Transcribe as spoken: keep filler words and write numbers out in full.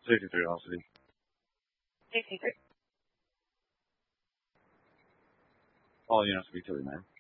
sixty-three velocity. sixty-three. All units to be two, man.